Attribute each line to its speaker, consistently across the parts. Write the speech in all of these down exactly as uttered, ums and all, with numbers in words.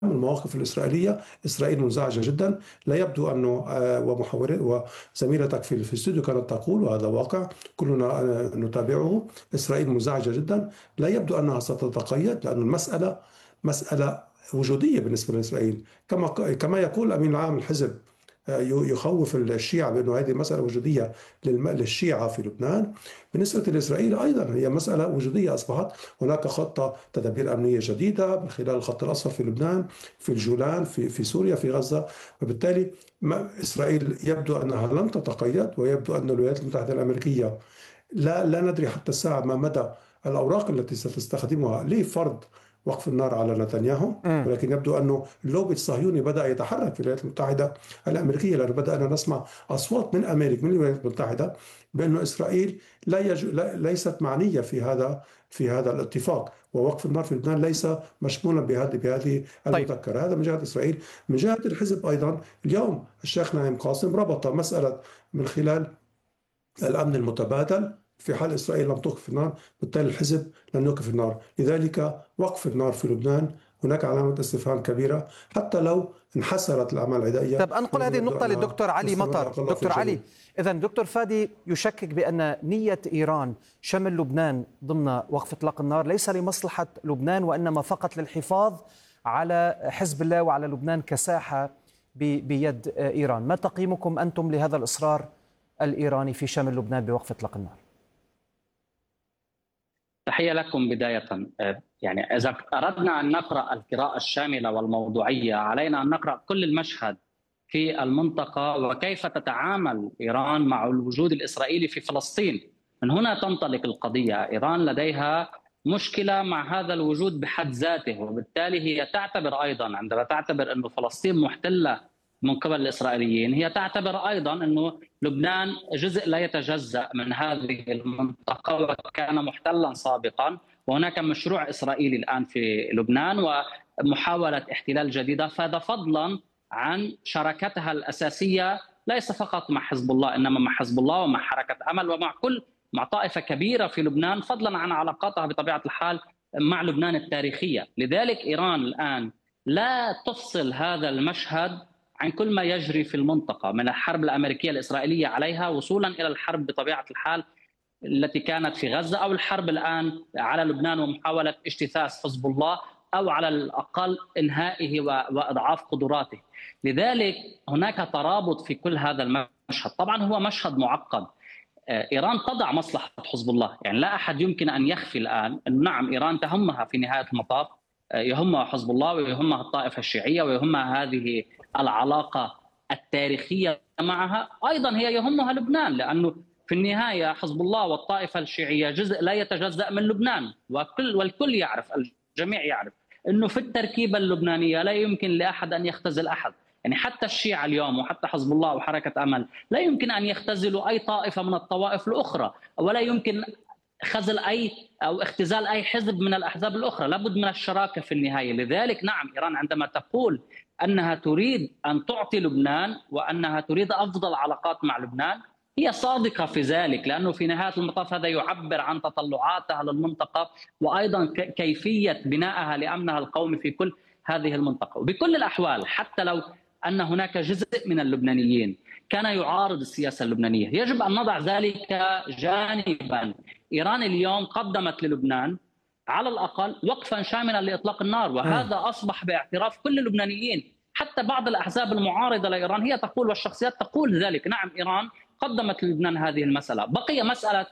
Speaker 1: المواقف الإسرائيلية. إسرائيل منزعجة جدا. لا يبدو أنه آه، ومحاورة وزميلتك في في الاستوديو كانت تقول، وهذا واقع كلنا آه، نتابعه، إسرائيل منزعجة جدا. لا يبدو أنها ستتقيد، لأن المسألة مسألة وجودية بالنسبة لإسرائيل. كما كما يقول أمين العام الحزب يخوف الشيعة بأنه هذه مسألة وجودية للشيعة في لبنان. بالنسبة لإسرائيل أيضا هي مسألة وجودية. أصبحت هناك خطة تدابير أمنية جديدة من خلال الخط الأصفر في لبنان، في الجولان، في في سوريا، في غزة. وبالتالي إسرائيل يبدو أنها لن تتقيد، ويبدو أن الولايات المتحدة الأمريكية لا لا ندري حتى الساعة ما مدى الأوراق التي ستستخدمها لفرض وقف النار على نتنياهو.
Speaker 2: مم.
Speaker 1: ولكن يبدو أنه اللوبي الصهيوني بدأ يتحرك في الولايات المتحدة الأمريكية، لأنه بدأنا نسمع أصوات من أمريكا، من الولايات المتحدة، بأن إسرائيل لا يج... لا ليست معنية في هذا في هذا الاتفاق، ووقف النار في لبنان ليس مشمولا بهذه بهذه
Speaker 2: طيب.
Speaker 1: المذكرة. هذا من جهة إسرائيل. من جهة الحزب أيضا، اليوم الشيخ نايم قاسم ربط مسألة من خلال الأمن المتبادل. في حال إسرائيل لم توقف النار، بالتالي الحزب لن يوقف النار. لذلك وقف النار في لبنان هناك علامة استفهام كبيرة، حتى لو انحسرت الأعمال العدائية.
Speaker 2: طب أنقل هذه النقطة للدكتور علي مطر. دكتور علي، إذن دكتور فادي يشكك بأن نية إيران شمل لبنان ضمن وقف إطلاق النار ليس لمصلحة لبنان، وإنما فقط للحفاظ على حزب الله وعلى لبنان كساحة بيد إيران. ما تقييمكم أنتم لهذا الإصرار الإيراني في شمل لبنان بوقف إطلاق النار؟
Speaker 3: تحية لكم بداية. يعني إذا أردنا أن نقرأ القراءة الشاملة والموضوعية، علينا أن نقرأ كل المشهد في المنطقة وكيف تتعامل إيران مع الوجود الإسرائيلي في فلسطين. من هنا تنطلق القضية. إيران لديها مشكلة مع هذا الوجود بحد ذاته، وبالتالي هي تعتبر أيضا، عندما تعتبر أن فلسطين محتلة من قبل الإسرائيليين، هي تعتبر أيضا أنه لبنان جزء لا يتجزأ من هذه المنطقة وكان محتلا سابقا، وهناك مشروع إسرائيلي الآن في لبنان ومحاولة احتلال جديدة. فهذا فضلا عن شراكتها الأساسية ليس فقط مع حزب الله، إنما مع حزب الله ومع حركة أمل ومع كل مع طائفة كبيرة في لبنان، فضلا عن علاقاتها بطبيعة الحال مع لبنان التاريخية. لذلك إيران الآن لا تفصل هذا المشهد عن كل ما يجري في المنطقة، من الحرب الأمريكية الإسرائيلية عليها وصولا إلى الحرب بطبيعة الحال التي كانت في غزة، أو الحرب الآن على لبنان ومحاولة اجتثاث حزب الله، أو على الأقل إنهائه وإضعاف قدراته. لذلك هناك ترابط في كل هذا المشهد. طبعا هو مشهد معقد. إيران تضع مصلحة حزب الله، يعني لا أحد يمكن أن يخفي الآن أن نعم إيران تهمها في نهاية المطاف، يهمها حزب الله ويهمها الطائفة الشيعية ويهمها هذه العلاقة التاريخية معها. أيضا هي يهمها لبنان، لأنه في النهاية حزب الله والطائفة الشيعية جزء لا يتجزأ من لبنان، وكل والكل يعرف، الجميع يعرف أنه في التركيبة اللبنانية لا يمكن لأحد أن يختزل أحد. يعني حتى الشيعة اليوم وحتى حزب الله وحركة أمل لا يمكن أن يختزلوا أي طائفة من الطوائف الأخرى، ولا يمكن خزل أي أو اختزال أي حزب من الأحزاب الأخرى. لابد من الشراكة في النهاية. لذلك نعم إيران عندما تقول أنها تريد أن تعطي لبنان وأنها تريد أفضل علاقات مع لبنان، هي صادقة في ذلك، لأنه في نهاية المطاف هذا يعبر عن تطلعاتها للمنطقة وأيضا كيفية بنائها لأمنها القومي في كل هذه المنطقة. وبكل الأحوال، حتى لو أن هناك جزء من اللبنانيين كان يعارض السياسة اللبنانية، يجب أن نضع ذلك جانبا. إيران اليوم قدمت للبنان على الأقل وقفا شاملا لإطلاق النار، وهذا أصبح باعتراف كل اللبنانيين. حتى بعض الأحزاب المعارضة لإيران هي تقول، والشخصيات تقول ذلك. نعم إيران قدمت للبنان هذه المسألة. بقي مسألة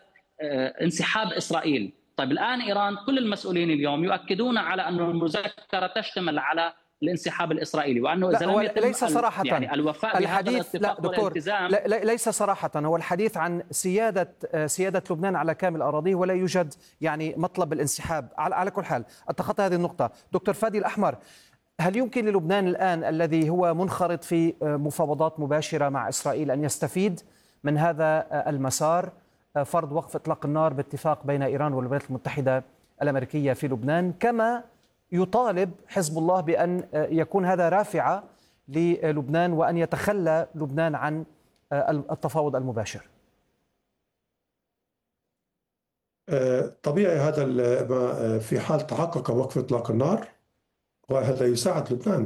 Speaker 3: انسحاب إسرائيل. طيب الآن إيران كل المسؤولين اليوم يؤكدون على أن المذكرة تشتمل على الانسحاب الإسرائيلي، وأنه إذا لم يتم
Speaker 2: ليس صراحة
Speaker 3: يعني الوفاء
Speaker 2: الحديث لا دكتور لا ليس صراحة، هو الحديث عن سيادة سيادة لبنان على كامل أراضيه، ولا يوجد يعني مطلب الانسحاب. على, على كل حال أتخطى هذه النقطة. دكتور فادي الأحمر، هل يمكن للبنان الآن الذي هو منخرط في مفاوضات مباشرة مع إسرائيل أن يستفيد من هذا المسار، فرض وقف إطلاق النار باتفاق بين إيران والولايات المتحدة الأمريكية في لبنان، كما يطالب حزب الله بأن يكون هذا رافعة للبنان وأن يتخلى لبنان عن التفاوض المباشر؟
Speaker 1: طبيعي هذا في حال تحقق وقف إطلاق النار، وهذا يساعد لبنان.